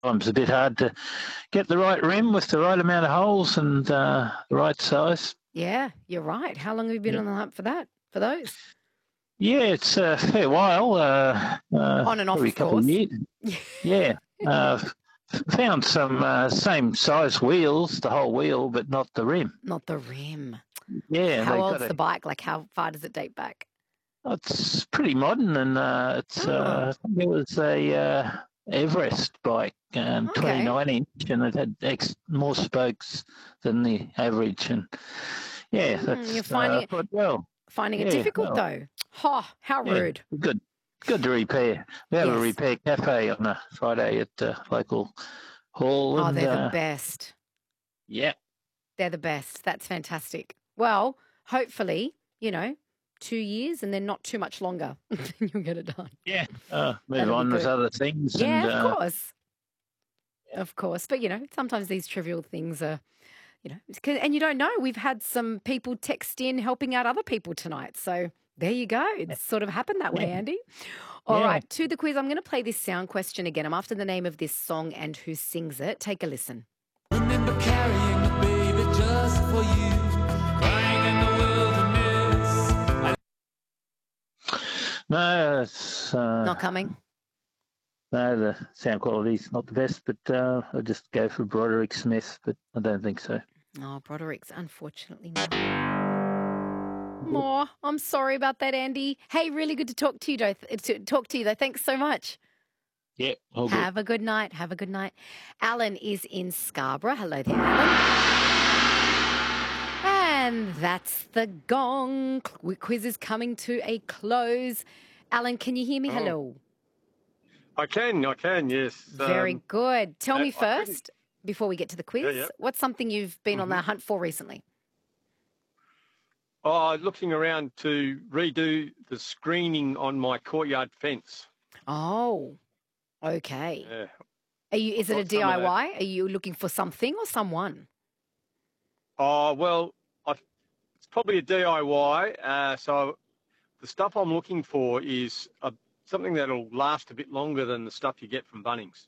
Sometimes a bit hard to get the right rim with the right amount of holes and the right size. Yeah, you're right. How long have you been on the hunt for those? Yeah, it's a fair while. On and off, probably of a couple of course. years. Yeah. Found some same size wheels, the whole wheel, but not the rim. Not the rim. Yeah. How old's the bike? Like, how far does it date back? It's pretty modern, and I think it was a Everest bike, 29-inch, and it had more spokes than the average. And yeah, that's you're finding it difficult though. Oh, how rude. Good to repair. We have a repair cafe on a Friday at the local hall. Oh, they're the best. Yeah. They're the best. That's fantastic. Well, hopefully, 2 years and then not too much longer. You'll get it done. Yeah. Move on with other things. Yeah, of course. Of course. But, sometimes these trivial things are, and you don't know. We've had some people text in helping out other people tonight. So there you go. It's sort of happened that way, Andy. All right. To the quiz. I'm going to play this sound question again. I'm after the name of this song and who sings it. Take a listen. Remember carrying a baby just for you, crying in the wilderness. No, it's not coming. No, the sound quality's not the best, but I'll just go for Broderick Smith, but I don't think so. Oh, Broderick's unfortunately not. More. I'm sorry about that, Andy. Hey, really good to talk to you, though. Thanks so much. Yeah. Have a good night. Have a good night. Alan is in Scarborough. Hello there, Alan. And that's the gong. Quiz is coming to a close. Alan, can you hear me? Hello. I can, yes. Very good. Tell me first, before we get to the quiz, what's something you've been on the hunt for recently? Looking around to redo the screening on my courtyard fence. Oh, okay. Yeah. Is it a DIY? Are you looking for something or someone? Oh, well, it's probably a DIY. So the stuff I'm looking for is something that'll last a bit longer than the stuff you get from Bunnings.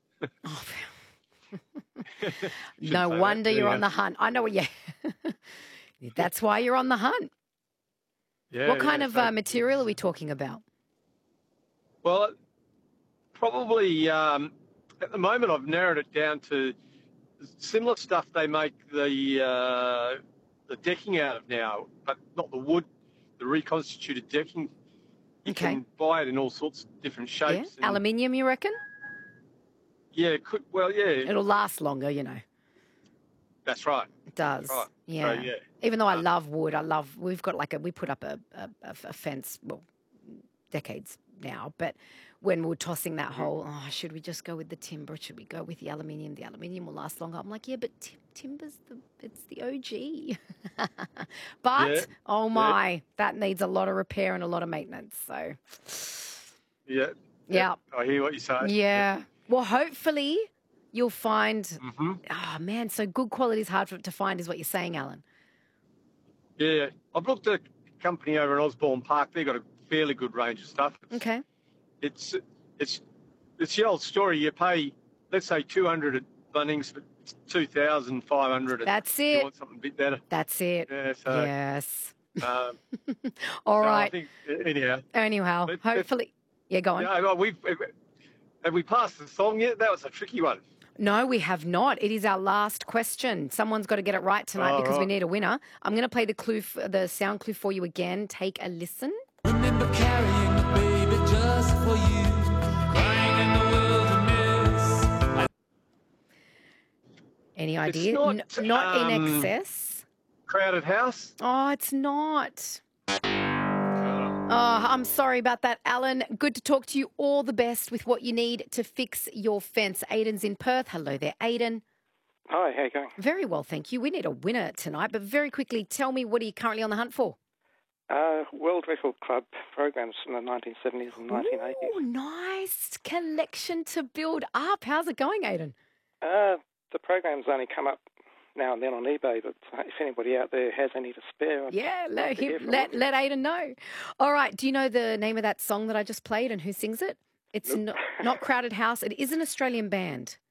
No wonder you're on the hunt. I know what that's why you're on the hunt. Yeah. What kind of material are we talking about? Well, probably at the moment I've narrowed it down to similar stuff they make the decking out of now, but not the wood, the reconstituted decking. You can buy it in all sorts of different shapes. Yeah. Aluminium, you reckon? Yeah, It'll last longer, That's right. It does. Right. Yeah. So, Even though I love wood, we've got we put up a fence, decades now, but when we were tossing that whole, should we just go with the timber? Should we go with the aluminium? The aluminium will last longer. I'm like, yeah, but timber's it's the OG. But, that needs a lot of repair and a lot of maintenance. So, yeah. I hear what you're saying. Yeah. Well, hopefully you'll find, oh man, so good quality is hard to find is what you're saying, Alan. Yeah. I've looked at a company over in Osborne Park. They've got a fairly good range of stuff. It's the old story. You pay, let's say, $200 at Bunnings, but it's $2,500. That's it. You want something a bit better. That's it. Yeah, so, yes. All right. I think, anyhow. Hopefully. Yeah, go on. Have we passed the song yet? That was a tricky one. No, we have not. It is our last question. Someone's got to get it right tonight because we need a winner. I'm going to play the sound clue for you again. Take a listen. Remember carrying a baby just for you, crying in the wilderness. Any idea? Not in excess. Crowded House? Oh, it's not. Oh, I'm sorry about that, Alan. Good to talk to you. All the best with what you need to fix your fence. Aiden's in Perth. Hello there, Aiden. Hi, how you going? Very well, thank you. We need a winner tonight, but very quickly, tell me, what are you currently on the hunt for? World Record Club programs from the 1970s and 1980s. Oh, nice collection to build up. How's it going, Aiden? The programs only come up now and then on eBay, but if anybody out there has any to spare, let Aiden know. All right, do you know the name of that song that I just played and who sings it? It's not Crowded House. It is an Australian band.